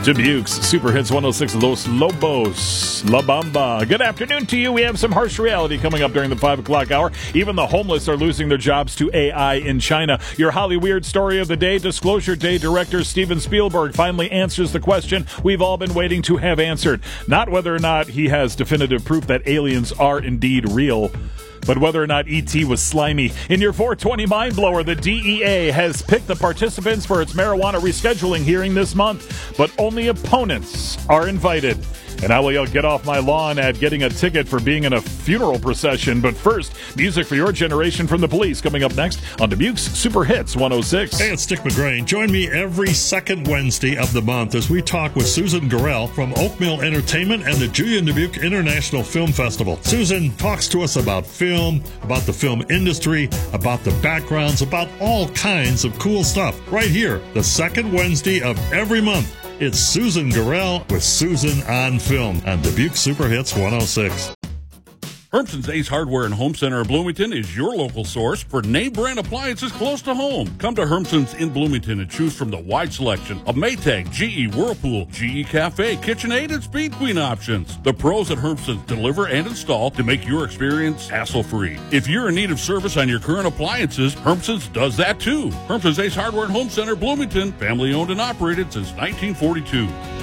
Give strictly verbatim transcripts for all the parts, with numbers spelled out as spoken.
Dubuque's Super Hits one oh six Los Lobos, La Bamba. Good afternoon to you. We have some harsh reality coming up during the five o'clock hour. Even the homeless are losing their jobs to A I in China. Your Holly Weird story of the day, Disclosure Day director Steven Spielberg finally answers the question we've all been waiting to have answered. Not whether or not he has definitive proof that aliens are indeed real, but whether or not E T was slimy. In your four twenty Mind Blower, the D E A has picked the participants for its marijuana rescheduling hearing this month, but only opponents are invited. And I will get off my lawn at getting a ticket for being in a funeral procession. But first, music for your generation from the Police coming up next on Dubuque's Super Hits one oh six. Hey, it's Dick McGrain. Join me every second Wednesday of the month as we talk with Susan Gorell from Oak Mill Entertainment and the Julian Dubuque International Film Festival. Susan talks to us about film, about the film industry, about the backgrounds, about all kinds of cool stuff. Right here, the second Wednesday of every month. It's Susan Gorell with Susan on Film on Dubuque Super Hits one oh six. Hermson's Ace Hardware and Home Center of Bloomington is your local source for name brand appliances close to home. Come to Hermson's in Bloomington and choose from the wide selection of Maytag, G E, Whirlpool, G E Cafe, KitchenAid, and Speed Queen options. The pros at Hermson's deliver and install to make your experience hassle-free. If you're in need of service on your current appliances, Hermson's does that too. Hermson's Ace Hardware and Home Center, Bloomington, family owned and operated since nineteen forty-two.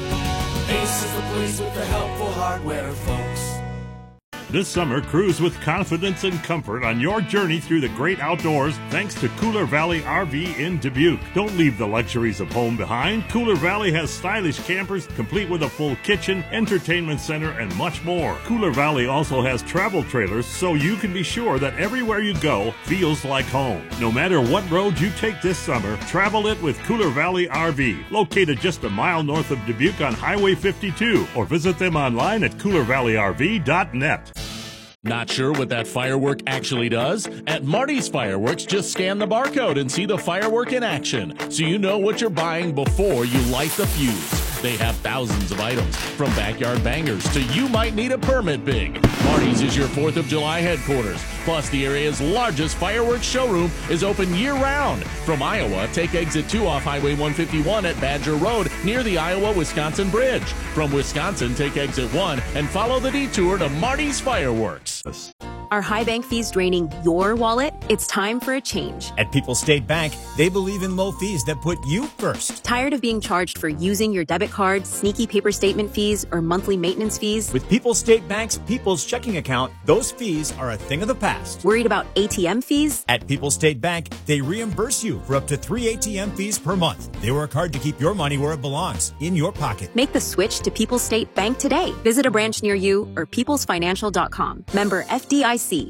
Ace is the place with the helpful hardware, folks. This summer, cruise with confidence and comfort on your journey through the great outdoors thanks to Cooler Valley R V in Dubuque. Don't leave the luxuries of home behind. Cooler Valley has stylish campers complete with a full kitchen, entertainment center, and much more. Cooler Valley also has travel trailers so you can be sure that everywhere you go feels like home. No matter what road you take this summer, travel it with Cooler Valley R V, located just a mile north of Dubuque on Highway fifty-two, or visit them online at cooler valley r v dot net. Not sure what that firework actually does? At Marty's Fireworks, just scan the barcode and see the firework in action, so you know what you're buying before you light the fuse. They have thousands of items, from backyard bangers to you might need a permit big. Marty's is your fourth of July headquarters. Plus, the area's largest fireworks showroom is open year-round. From Iowa, take exit two off Highway one fifty-one at Badger Road near the Iowa-Wisconsin Bridge. From Wisconsin, take exit one and follow the detour to Marty's Fireworks. Are high bank fees draining your wallet? It's time for a change. At People's State Bank, they believe in low fees that put you first. Tired of being charged for using your debit card, sneaky paper statement fees, or monthly maintenance fees? With People's State Bank's People's Checking Account, those fees are a thing of the past. Worried about A T M fees? At People's State Bank, they reimburse you for up to three A T M fees per month. They work hard to keep your money where it belongs, in your pocket. Make the switch to People's State Bank today. Visit a branch near you or peoples financial dot com. Member F D I C.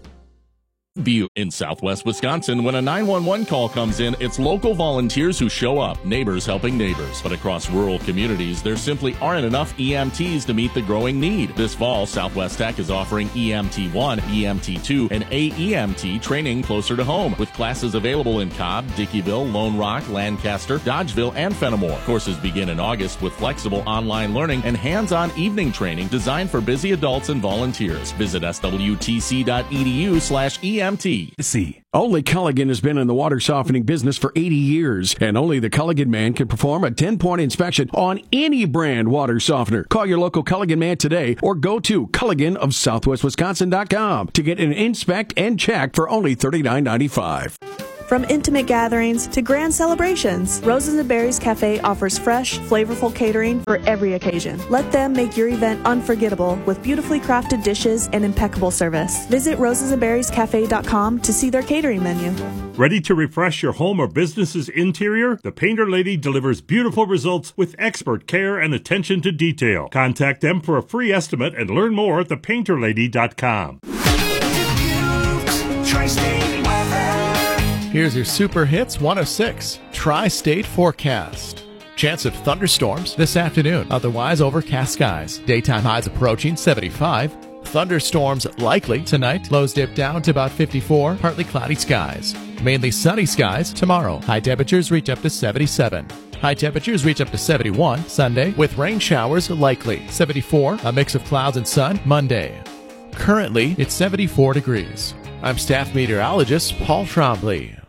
Butte in southwest Wisconsin. When a nine one one call comes in, it's local volunteers who show up, neighbors helping neighbors. But across rural communities, there simply aren't enough E M Ts to meet the growing need. This fall, Southwest Tech is offering E M T one, E M T two, and A E M T training closer to home, with classes available in Cobb, Dickeyville, Lone Rock, Lancaster, Dodgeville, and Fenimore. Courses begin in August with flexible online learning and hands-on evening training designed for busy adults and volunteers. Visit S W T C dot E D U slash E M T. See, only Culligan has been in the water softening business for eighty years, and only the Culligan man can perform a ten-point inspection on any brand water softener. Call your local Culligan man today or go to culligan of southwest wisconsin dot com to get an inspect and check for only thirty-nine ninety-five. From intimate gatherings to grand celebrations, Roses and Berries Cafe offers fresh, flavorful catering for every occasion. Let them make your event unforgettable with beautifully crafted dishes and impeccable service. Visit roses and berries cafe dot com to see their catering menu. Ready to refresh your home or business's interior? The Painter Lady delivers beautiful results with expert care and attention to detail. Contact them for a free estimate and learn more at the painter lady dot com. Here's your Super Hits one oh six Tri-State Forecast. Chance of thunderstorms this afternoon, otherwise overcast skies. Daytime highs approaching seventy-five. Thunderstorms likely tonight. Lows dip down to about fifty-four. Partly cloudy skies. Mainly sunny skies tomorrow. High temperatures reach up to seventy-seven. High temperatures reach up to seventy-one Sunday, with rain showers likely. seventy-four, a mix of clouds and sun Monday. Currently, it's seventy-four degrees. I'm staff meteorologist Paul Trombley.